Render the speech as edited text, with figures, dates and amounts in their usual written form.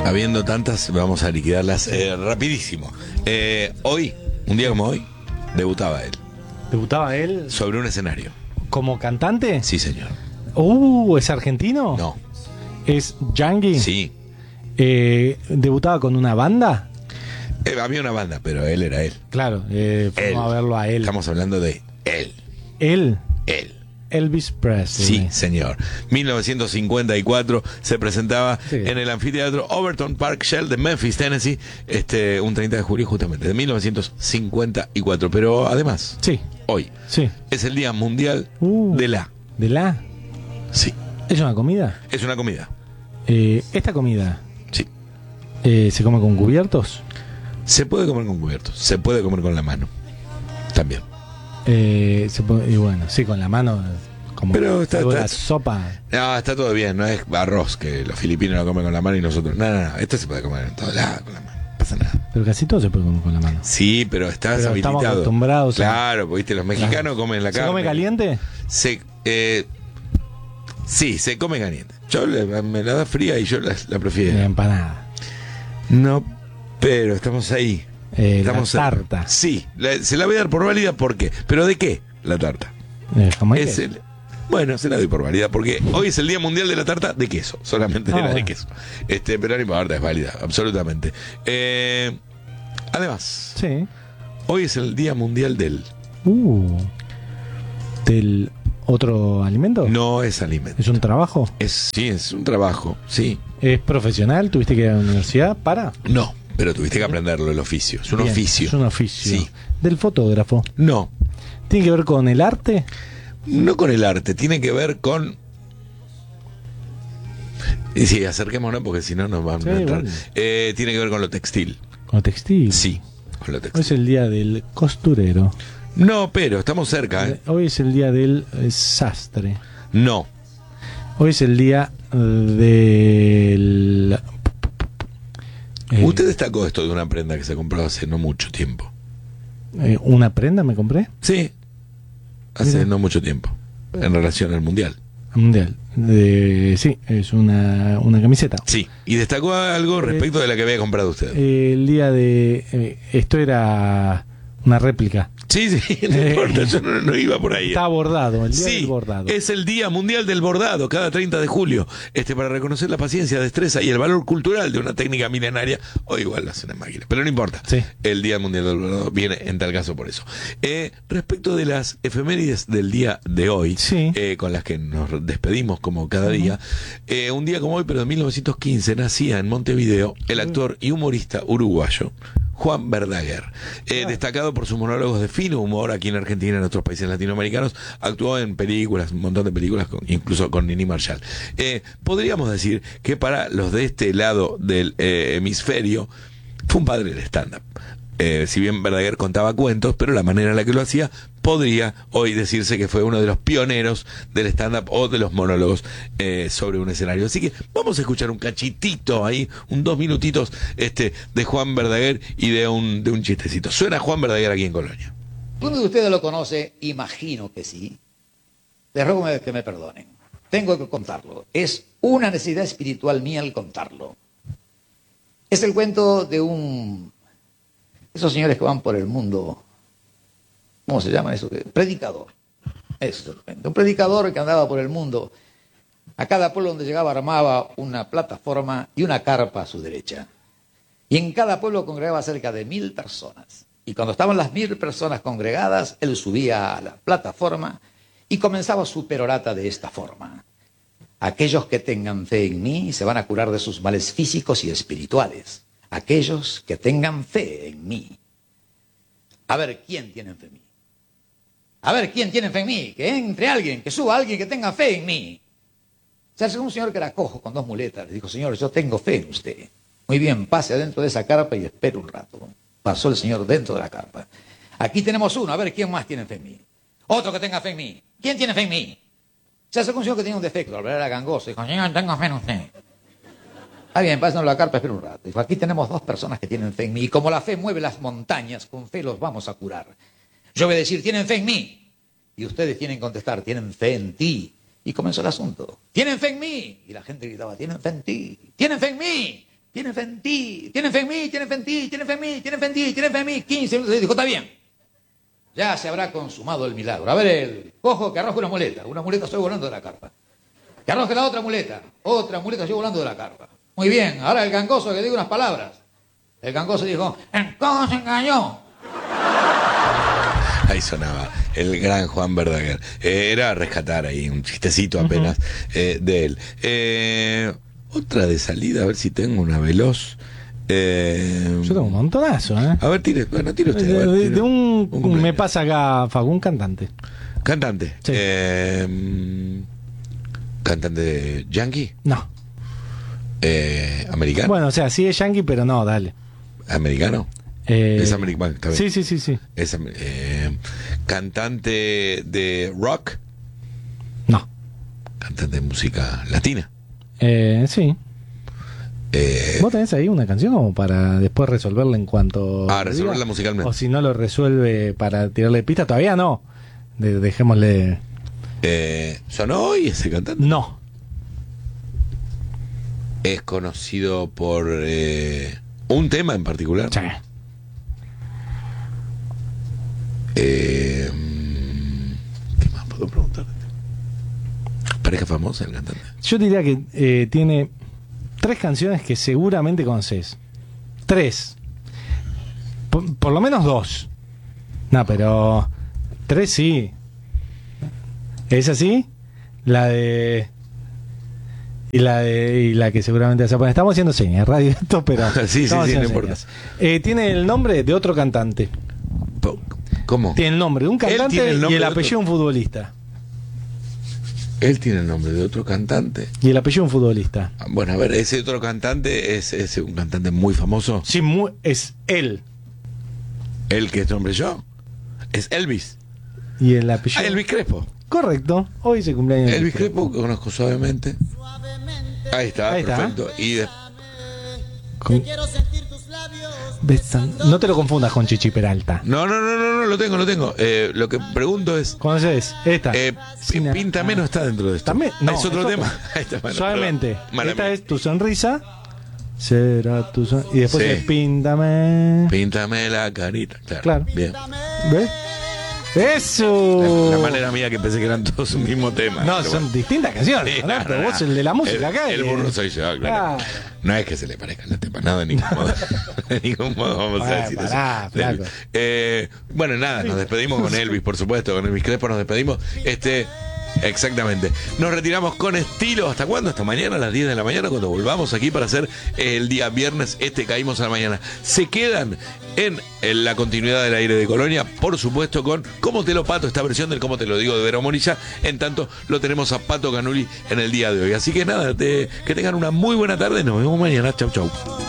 Habiendo tantas, vamos a liquidarlas rapidísimo. Hoy, un día como hoy, debutaba él. ¿Debutaba él Sobre un escenario. como cantante? Sí, señor. ¿Es argentino? No. ¿Es yankee? Sí. ¿Debutaba con una banda? Había una banda, pero él era él. Claro, Él. fuimos a verlo a él. Estamos hablando de él. ¿Él? Él. Elvis Presley. Sí, señor. 1954 se presentaba Sí. en el anfiteatro Overton Park Shell de Memphis, Tennessee, un 30 de julio justamente, de 1954. Pero además, Sí, hoy sí. es el Día Mundial de la... ¿De la? Sí, ¿Es una comida? es una comida. ¿Esta comida Sí. se come con cubiertos? Se puede comer con cubiertos, se puede comer con la mano. También. Y bueno, sí, con la mano, como Pero está- algo de está- la sopa. No, está todo bien, no es arroz que los filipinos lo comen con la mano y nosotros. No, no, no. Esto se puede comer en todos lados con la mano. No pasa nada. Pero casi todo se puede comer con la mano. Sí, pero estás Pero estamos habilitado. acostumbrados a- Claro, porque, viste, los mexicanos comen la ¿Se carne. come caliente? Sí, se come caliente. Yo me la da fría y yo la prefiero. Empanada. No, pero estamos ahí. La Estamos tarta. Sí, se la voy a dar por válida, ¿por qué? ¿Pero de qué la tarta? Jamaica. Bueno, se la doy por válida, porque hoy es el Día Mundial de la Tarta de queso, solamente de la de bueno. queso. Pero no importa, es válida, absolutamente. Además, Sí. hoy es el Día Mundial del... ¿Del otro alimento? No es alimento. ¿Es un trabajo? Sí, es un trabajo, sí. ¿Es profesional? ¿Tuviste que ir a la universidad para? No, pero tuviste que aprenderlo, el oficio. Es un Bien, oficio. Es un oficio. Sí. ¿Del fotógrafo? No, ¿Tiene que ver con el arte? no con el arte, tiene que ver con... Y sí, acerquémonos porque si no nos van Sí, a entrar. bueno. Tiene que ver con lo textil. ¿Con textil? Sí, con lo Hoy textil. es el día del costurero. No, pero estamos cerca, ¿eh? Hoy es el día del sastre. No. Hoy es el día del... Usted destacó esto de una prenda que se compró hace no mucho tiempo. ¿Una prenda me compré? Sí, hace Mira. no mucho tiempo, en relación al Mundial. Mundial. Sí, es una camiseta. Sí, y destacó algo respecto de la que había comprado usted. El día de... esto era una réplica. Sí, sí, no importa, yo no iba por ahí. Está bordado, el día Sí, del bordado. es el Día Mundial del Bordado, cada 30 de julio. Para reconocer la paciencia, destreza y el valor cultural de una técnica milenaria, o igual lo hace una máquina, pero no importa. Sí. El Día Mundial del Bordado viene en tal caso por eso. Respecto de las efemérides del día de hoy, Sí. con las que nos despedimos como cada día, un día como hoy, pero de 1915, nacía en Montevideo el actor y humorista uruguayo Juan Verdaguer, destacado por sus monólogos de fino humor aquí en Argentina y en otros países latinoamericanos. Actuó en películas, un montón de películas, incluso con Nini Marshall. Podríamos decir que para los de este lado del hemisferio fue un padre del stand-up. Si bien Verdaguer contaba cuentos, pero la manera en la que lo hacía podría hoy decirse que fue uno de los pioneros del stand-up o de los monólogos sobre un escenario. Así que vamos a escuchar un cachitito ahí, 2 minutitos de Juan Verdaguer y de un chistecito. Suena Juan Verdaguer aquí en Colonia. ¿Uno de ustedes lo conoce? Imagino que sí. Les ruego que me perdonen. Tengo que contarlo. Es una necesidad espiritual mía el contarlo. Es el cuento de esos señores que van por el mundo. ¿Cómo se llama eso? Predicador. Eso es el cuento. Un predicador que andaba por el mundo. A cada pueblo donde llegaba armaba una plataforma y una carpa a su derecha. Y en cada pueblo congregaba cerca de 1000 personas. Y cuando estaban las 1000 personas congregadas, él subía a la plataforma y comenzaba su perorata de esta forma. Aquellos que tengan fe en mí se van a curar de sus males físicos y espirituales. Aquellos que tengan fe en mí. A ver, ¿quién tiene fe en mí? A ver, ¿quién tiene fe en mí? Que entre alguien, que suba alguien que tenga fe en mí. Se acercó un señor que era cojo con 2 muletas. Le dijo, señor, yo tengo fe en usted. Muy bien, pase adentro de esa carpa y espere un rato. Pasó el señor dentro de la carpa. Aquí tenemos uno, a ver, ¿quién más tiene fe en mí? Otro que tenga fe en mí. ¿Quién tiene fe en mí? Se acercó un señor que tenía un defecto, al ver era gangoso. Dijo, señor, tengo fe en usted. Ah, bien, pasen la carpa, espera un rato. Dijo, aquí tenemos 2 personas que tienen fe en mí. Y como la fe mueve las montañas, con fe los vamos a curar. Yo voy a decir, tienen fe en mí. Y ustedes tienen que contestar, tienen fe en ti. Y comenzó el asunto. Tienen fe en mí. Y la gente gritaba, tienen fe en ti. Tienen fe en mí. tienen fe en ti, tienen fe en mí, tienen fe en ti, tienen fe en mí, tienen fe en ti, tienen fe en mí. 15 minutos y dijo, está bien, ya se habrá consumado el milagro. A ver, el cojo que arroja una muleta estoy volando de la carpa. Que arroje la otra muleta estoy volando de la carpa. Muy bien, ahora el gangoso que diga unas palabras. El gangoso dijo, el cojo se engañó. Ahí sonaba el gran Juan Verdaguer. Era rescatar ahí un chistecito apenas de él. Otra de salida, a ver si tengo una veloz. Yo tengo un montonazo, ¿eh? A ver, tire usted. A ver, de un me pasa acá, Facu, un cantante. Cantante. Sí. ¿Cantante yankee? No. ¿Americano? Bueno, o sea, sí es yankee, pero no, dale. ¿Americano? Es americano, está bien. Sí. Es, ¿cantante de rock? No. ¿Cantante de música latina? Sí. ¿Vos tenés ahí una canción como para después resolverla en cuanto... resolverla musicalmente. O si no lo resuelve para tirarle pista, todavía no. Dejémosle... ¿Sonó hoy ese cantante? No. ¿Es conocido por un tema en particular? Sí. ¿Qué más puedo preguntar? ¿Pareja famosa el cantante? Yo diría que tiene 3 canciones que seguramente conoces. 3. Por lo menos 2. No, pero 3 sí. ¿Es así? La de... Y la que seguramente vas a poner. Estamos haciendo señas, radio esto, pero... sí, no importa. Tiene el nombre de otro cantante. ¿Cómo? Tiene el nombre de un cantante y el apellido de un futbolista. Él tiene el nombre de otro cantante. Y el apellido de un futbolista. Bueno, a ver, ese otro cantante es un cantante muy famoso. Sí, es él. ¿El que es nombre yo? Es Elvis. Y el apellido... Elvis Crespo. Correcto. Hoy se cumpleaños. Elvis Crespo, que conozco suavemente. Ahí está, perfecto. Y no te lo confundas con Chichi Peralta. No, lo tengo. Lo que pregunto es... ¿Conoces? Esta. Píntame no está dentro de esto. ¿También? No, es otro tema. Ahí está, suavemente. Mala Esta mía. es Tu Sonrisa. Será tu sonrisa. Y después Sí. es Píntame. Píntame la carita. Claro. Bien. ¿Ves? ¡Eso! La manera mía que pensé que eran todos un mismo tema. No, pero son bueno. distintas canciones. Sí, ¿no? Pero vos el de la música acá. El burro soy yo, claro. Claro. No es que se le parezcan los temas, nada de ningún modo. De ningún modo vamos a decir Pará, eso. flaco. Bueno, nada, nos despedimos con Elvis, por supuesto, con Elvis Crespo nos despedimos. Exactamente. Nos retiramos con estilo. ¿Hasta cuándo? Hasta mañana a las 10 de la mañana, cuando volvamos aquí para hacer el día viernes. Caímos a la mañana. Se quedan en la continuidad del aire de Colonia, por supuesto, con Cómo te lo pato, esta versión del Cómo te lo digo de Vero Morilla. En tanto, lo tenemos a Pato Canuli en el día de hoy. Así que nada, que tengan una muy buena tarde. Nos vemos mañana. Chau.